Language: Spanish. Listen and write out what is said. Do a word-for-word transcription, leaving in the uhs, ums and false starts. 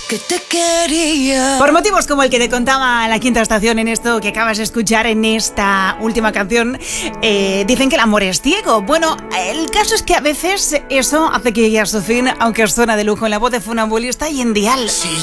que te quería. Por motivos como el que te contaba La Quinta Estación en esto que acabas de escuchar en esta última canción, eh, dicen que el amor es ciego. Bueno, el caso es que a veces eso hace que llegue a su fin, aunque suena de lujo en la voz de Funambulista y en Dial. Sí.